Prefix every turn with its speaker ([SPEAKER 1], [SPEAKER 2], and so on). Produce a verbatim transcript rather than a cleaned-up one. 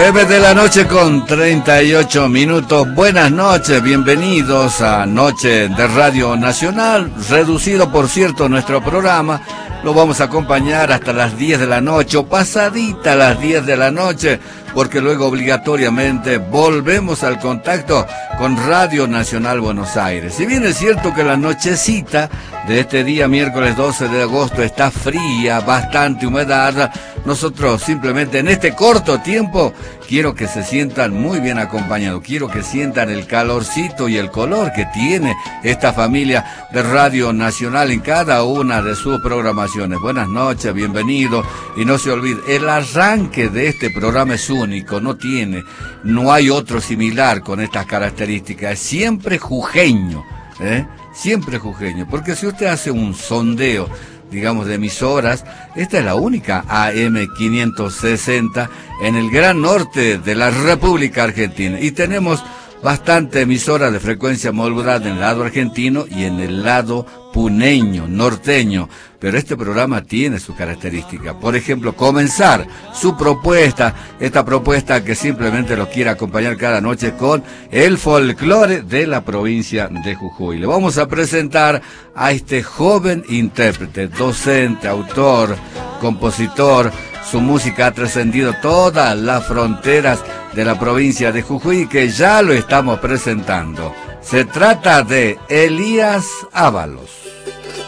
[SPEAKER 1] nueve de la noche con treinta y ocho minutos. Buenas noches, bienvenidos a Noche de Radio Nacional. Reducido, por cierto, nuestro programa. Lo vamos a acompañar hasta las diez de la noche o pasadita las diez de la noche, porque luego obligatoriamente volvemos al contacto con Radio Nacional Buenos Aires. Si bien es cierto que la nochecita de este día, miércoles doce de agosto, está fría, bastante humedad, nosotros simplemente en este corto tiempo quiero que se sientan muy bien acompañados, quiero que sientan el calorcito y el color que tiene esta familia de Radio Nacional en cada una de sus programaciones. Buenas noches, bienvenidos, y no se olvide, el arranque de este programa es único, no tiene, no hay otro similar con estas características, es siempre jujeño, ¿eh? Siempre jujeño, porque si usted hace un sondeo, digamos, de emisoras, esta es la única A M quinientos sesenta en el gran norte de la República Argentina, y tenemos bastante emisoras de frecuencia modulada en el lado argentino y en el lado puneño, norteño, pero este programa tiene su característica. Por ejemplo, comenzar su propuesta, esta propuesta que simplemente los quiere acompañar cada noche con el folclore de la provincia de Jujuy. Le vamos a presentar a este joven intérprete, docente, autor, compositor. Su música ha trascendido todas las fronteras de la provincia de Jujuy, que ya lo estamos presentando. Se trata de Elías Ábalos.